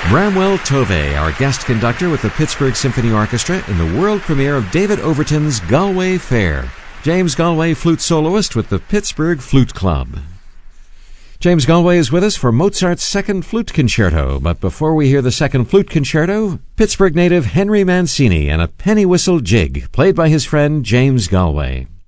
Bramwell Tovey, our guest conductor with the Pittsburgh Symphony Orchestra in the world premiere of David Overton's Galway Fair. James Galway, flute soloist with the Pittsburgh Flute Club. James Galway is with us for Mozart's Second Flute Concerto, but before we hear the Second Flute Concerto, Pittsburgh native Henry Mancini and a penny whistle jig, played by his friend James Galway.